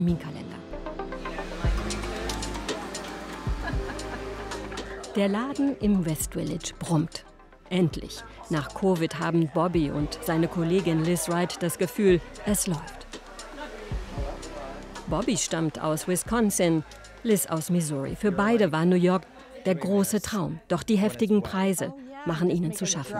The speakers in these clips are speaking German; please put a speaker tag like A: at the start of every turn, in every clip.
A: Terminkalender. Der Laden im West Village brummt. Endlich. Nach Covid haben Bobby und seine Kollegin Liz Wright das Gefühl, es läuft. Bobby stammt aus Wisconsin, Liz aus Missouri. Für beide war New York der große Traum. Doch die heftigen Preise machen ihnen zu schaffen.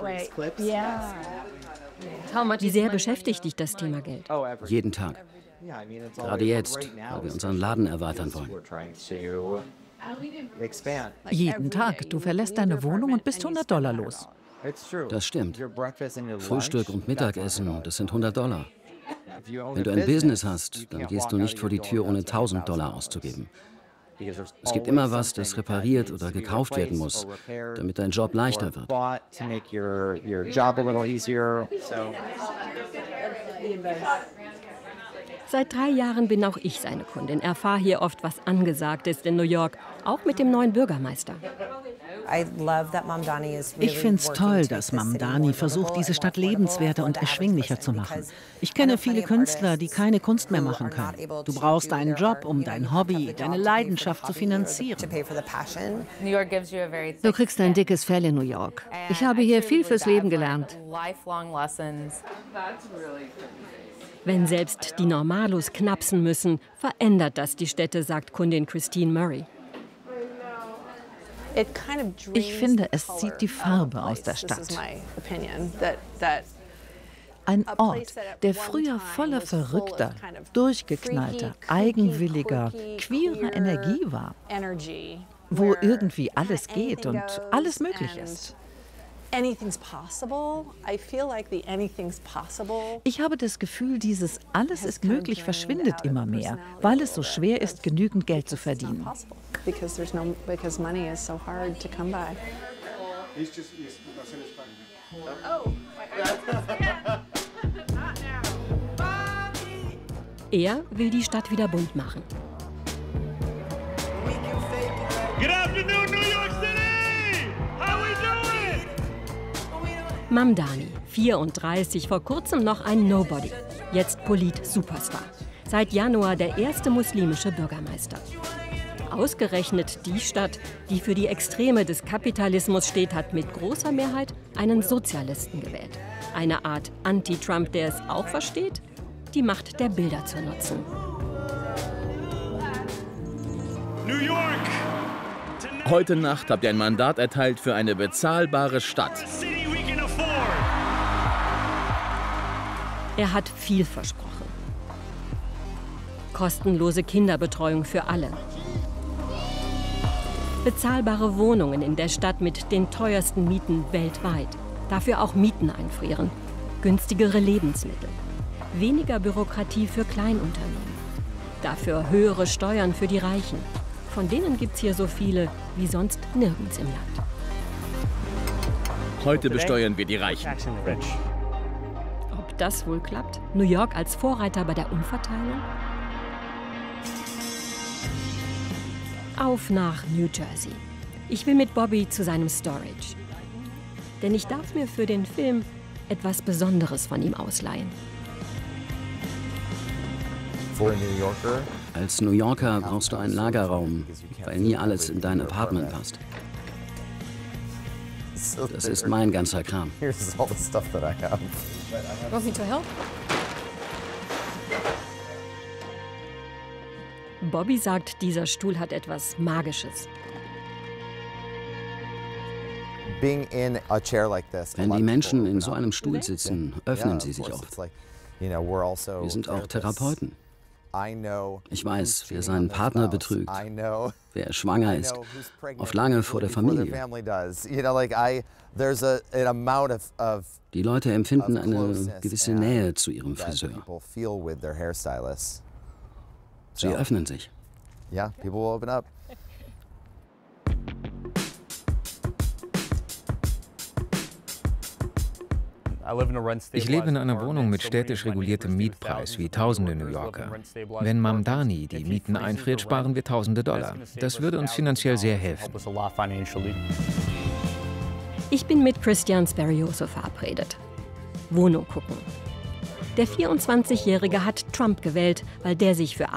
A: Wie sehr beschäftigt dich das Thema Geld?
B: Jeden Tag. Gerade jetzt, weil wir unseren Laden erweitern wollen.
C: Jeden Tag. Du verlässt deine Wohnung und bist $100 los.
B: Das stimmt. Frühstück und Mittagessen, das sind $100. Wenn du ein Business hast, dann gehst du nicht vor die Tür, ohne $1000 auszugeben. Es gibt immer was, das repariert oder gekauft werden muss, damit dein Job leichter wird.
A: Seit 3 Jahren bin auch ich seine Kundin. Erfahre hier oft, was angesagt ist in New York, auch mit dem neuen Bürgermeister.
C: Ich finde es toll, dass Mamdani versucht, diese Stadt lebenswerter und erschwinglicher zu machen. Ich kenne viele Künstler, die keine Kunst mehr machen können. Du brauchst einen Job, um dein Hobby, deine Leidenschaft zu finanzieren.
D: Du kriegst ein dickes Fell in New York. Ich habe hier viel fürs Leben gelernt.
A: Wenn selbst die Normalos knapsen müssen, verändert das die Städte, sagt Kundin Christine Murray.
C: Ich finde, es zieht die Farbe aus der Stadt. Ein Ort, der früher voller verrückter, durchgeknallter, eigenwilliger, queerer Energie war, wo irgendwie alles geht und alles möglich ist. Ich habe das Gefühl, dieses Alles ist möglich verschwindet immer mehr, weil es so schwer ist, genügend Geld zu verdienen.
A: Er will die Stadt wieder bunt machen.
E: Good afternoon, New York City! How we doing?
A: Mamdani, 34, vor kurzem noch ein Nobody, jetzt Polit-Superstar. Seit Januar der erste muslimische Bürgermeister. Ausgerechnet die Stadt, die für die Extreme des Kapitalismus steht, hat mit großer Mehrheit einen Sozialisten gewählt. Eine Art Anti-Trump, der es auch versteht, die Macht der Bilder zu nutzen.
E: New York!
F: Heute Nacht habt ihr ein Mandat erteilt für eine bezahlbare Stadt.
A: Er hat viel versprochen. Kostenlose Kinderbetreuung für alle. Bezahlbare Wohnungen in der Stadt mit den teuersten Mieten weltweit. Dafür auch Mieten einfrieren. Günstigere Lebensmittel. Weniger Bürokratie für Kleinunternehmen. Dafür höhere Steuern für die Reichen. Von denen gibt's hier so viele wie sonst nirgends im Land.
F: Heute besteuern wir die Reichen.
A: Ob das wohl klappt? New York als Vorreiter bei der Umverteilung? Auf nach New Jersey. Ich will mit Bobby zu seinem Storage. Denn ich darf mir für den Film etwas Besonderes von ihm ausleihen.
B: Als New Yorker brauchst du einen Lagerraum, weil nie alles in dein Apartment passt. Das ist mein ganzer Kram.
A: Want me to help? Bobby sagt, dieser Stuhl hat etwas Magisches.
B: Wenn die Menschen in so einem Stuhl sitzen, öffnen sie sich oft. Wir sind auch Therapeuten. Ich weiß, wer seinen Partner betrügt, wer schwanger ist, oft lange vor der Familie. Die Leute empfinden eine gewisse Nähe zu ihrem Friseur. Sie öffnen sich.
G: Ich lebe in einer Wohnung mit städtisch reguliertem Mietpreis wie tausende New Yorker. Wenn Mamdani die Mieten einfriert, sparen wir tausende Dollar. Das würde uns finanziell sehr helfen.
A: Ich bin mit Christian Sperioso verabredet. Wohnung gucken. Der 24-Jährige hat Trump gewählt, weil der sich für